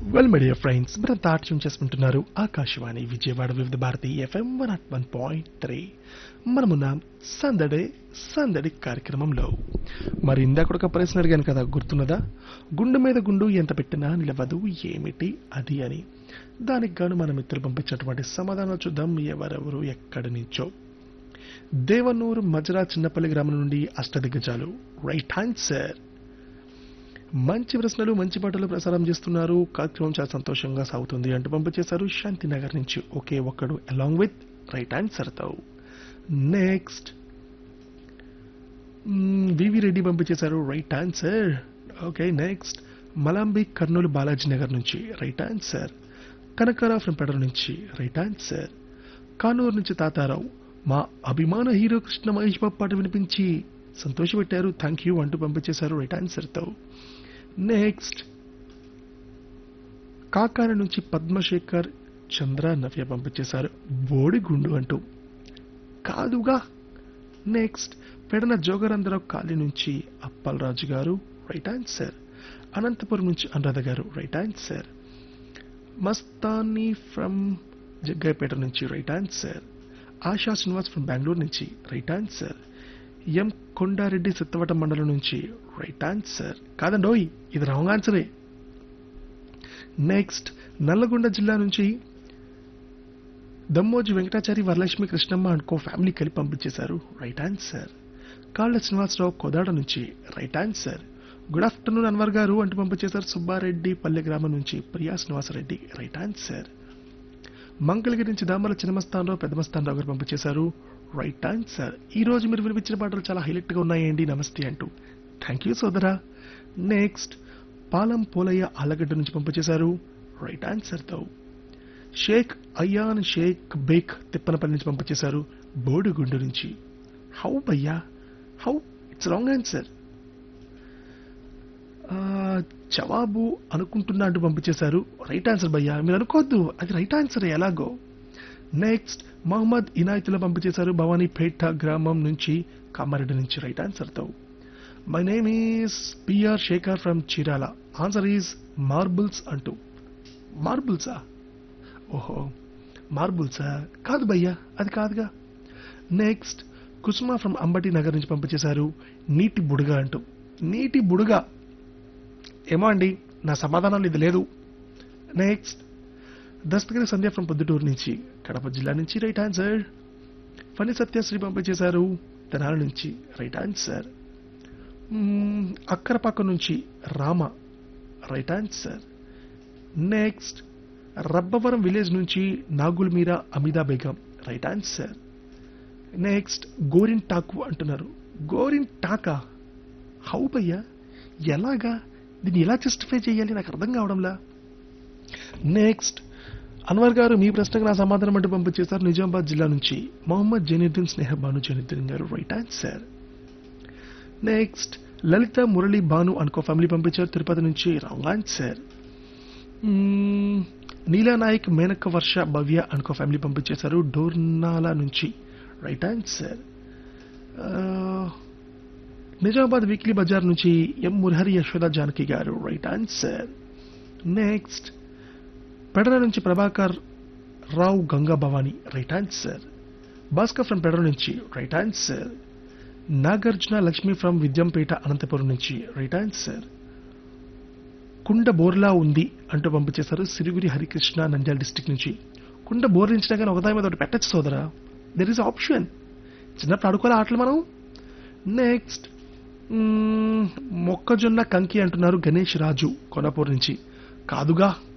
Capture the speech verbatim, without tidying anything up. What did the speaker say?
Well my dear friends మీరంతా atom చేసుకుంటున్నారు ఆకాశవాణి విజయవాడ వివిధ Bharati FM one not one point three మనమున్నాం సందడి సందడి కార్యక్రమంలో. మరి ఇందాక ఒక ప్రశ్న అడిగాను కదా, గుర్తున్నదా? గుండు మీద గుండు ఎంత పెట్టినా నిలవదు ఏమిటి అది అని. దానికి గాను మన మిత్రులు పంపించినటువంటి సమాధానం చూద్దాం. ఎవరెవరు ఎక్కడి నుంచో. దేవనూరు మజరా చిన్నపల్లి గ్రామం నుండి అష్టదిగ్గజాలు రైట్ ఆన్సర్. మంచి ప్రశ్నలు మంచి పాటలు ప్రసారం చేస్తున్నారు, కార్యక్రమం చాలా సంతోషంగా సాగుతుంది అంటూ పంపించేశారు శాంతినగర్ నుంచి ఒకే ఒక్కడు అలాంగ్ విత్ రైట్ ఆన్సర్ తో. నెక్స్ట్ వివి రెడ్డి పంపించేశారు right answer. Okay next మలాంబి Kurnool Balaji Nagar నుంచి రైట్ ఆన్సర్. కనకరా ఫ్రం పెడర్ నుంచి రైట్ ఆన్సర్. కానూరు నుంచి తాతారావు మా అభిమాన హీరో కృష్ణ మహేష్ బాబు పాట వినిపించి సంతోషపెట్టారు, థ్యాంక్ యూ అంటూ పంపించేశారు రైట్ ఆన్సర్ తో. నెక్స్ట్ కాకాన నుంచి పద్మశేఖర్ చంద్ర నవ్య పంపించేశారు బోడిగుండు అంటూ. కాదుగా. నెక్స్ట్ పెడన జోగరంధరావు కాళీ నుంచి అప్పలరాజు గారు రైట్ ఆన్సర్. అనంతపురం నుంచి అనురాధ గారు right answer. Mastani from Jaggayyapeta నుంచి right answer. ASHA Srinivas from Bengaluru నుంచి రైట్ ఆన్సర్. ఎం కొండారెడ్డి సిత్తవట మండలం నుంచి రైట్ ఆన్సర్. కాదండోయ్, ఇది రాంగ్ ఆన్సరే. నెక్స్ట్ నల్లగొండ జిల్లా నుంచి దమ్మోజి వెంకటాచారి వరలక్ష్మి కృష్ణమ్మ అనుకో ఫ్యామిలీ కలిపి పంపించేశారు రైట్ ఆన్సర్. కాళ్ళ శ్రీనివాసరావు కోదాడ నుంచి right answer. Good afternoon Anwar గారు అంటూ పంపించేశారు సుబ్బారెడ్డి పల్లె గ్రామం నుంచి ప్రియా శ్రీనివాసరెడ్డి రైట్ ఆన్సర్. మంగళగిరి నుంచి దామల చిన్నమస్తానరావు పెద్దమస్తానరావు గారు పంపించేశారు రైట్ ఆన్సర్. ఈ రోజు మీరు వినిపించిన పాటలు చాలా హైలైట్ గా ఉన్నాయండి, నమస్తే అంటూ. థ్యాంక్ యూ సోదరా. నెక్స్ట్ పాలం పోలయ్య ఆలగడ్డ నుంచి పంపించేశారు రైట్ ఆన్సర్ తో. షేక్ అయాన్ షేక్ బేక్ తిప్పనపల్లి నుంచి పంపించేశారు బోడిగుండు నుంచి. హౌ భయ్యా హౌ, ఇట్స్ రాంగ్ ఆన్సర్. జవాబు అనుకుంటున్నా అంటూ పంపించేశారు రైట్ ఆన్సర్ భయ్యా, మీరు అనుకోవద్దు, అది రైట్ ఆన్సర్ ఎలాగో. నెక్స్ట్ మహమ్మద్ ఇనాయతులు పంపించేశారు భవానీపేట గ్రామం నుంచి కామారెడ్డి నుంచి రైట్ ఆన్సర్ తో. My name is PR Shekhar from Chirala, answer is marbles అంటూ. మార్బుల్సా? ఓహో మార్బుల్సా, కాదు భయ్యా, అది కాదుగా. Next Kusum from Ambati Nagar నుంచి పంపించేశారు నీటి బుడుగ అంటూ. నీటి బుడుగ ఏమో అండి, నా సమాధానం ఇది లేదు. Next Dastagiri Sandhya from Proddatur నుంచి కడప జిల్లా నుంచి రైట్ ఆన్సర్. ఫణి సత్యశ్రీ పంపించేశారు తెనాలి నుంచి రైట్ ఆన్సర్. అక్కరపాక నుంచి Rama right answer. Next Rabbavaram village నుంచి నాగుల్ మీరా అమిదా Begum right answer. Next గోరిన్ talk అంటున్నారు. గోరిన్ టాకా? హౌ భయ్యా, ఎలాగా, దీన్ని ఎలా జస్టిఫై చేయాలి నాకు అర్థం కావడంలా. నెక్స్ట్ అన్వర్ గారు మీ ప్రశ్నకు నా సమాధానం అంటూ పంపించేశారు నిజామాబాద్ జిల్లా నుంచి మొహమ్మద్ జైనుద్దీన్ స్నేహ భాను జైనుద్దీన్ గారు రైట్ ఆన్సర్. నెక్స్ట్ లలిత మురళి భాను అనుకో ఫ్యామిలీ పంపించారు తిరుపతి నుంచి రాంగ్ ఆన్సర్. నీలానాయక్ మేనక్క వర్ష భవ్య అనుకో ఫ్యామిలీ పంపించేశారు డోర్నాల నుంచి right answer. Nizamabad weekly Bazar నుంచి ఎం మురహరి యశోద జానకి గారు రైట్ ఆన్సర్. నెక్స్ట్ పెడర నుంచి Prabhakar Rao Ganga Bhavani right answer. Bhaskar from పెడర నుంచి right answer. Nagarjuna Lakshmi from Vidyampeta Anantapuram నుంచి రైట్ ఆన్సర్. కుండ బోర్లా ఉంది అంటూ పంపించేశారు సిరిగురి హరికృష్ణ నంద్యాల డిస్టిక్ నుంచి. కుండ బోర్లించినా కానీ ఒకదాని మీద ఒకటి పెట్టచ్చు సోదరా, దెర్ ఇస్ ఆప్షన్. చిన్నప్పుడు ఆడుకోవాలి ఆటలు మనం. నెక్స్ట్ మొక్కజొన్న కంకి అంటున్నారు గణేష్ రాజు కొనపూర్ నుంచి. కాదుగా,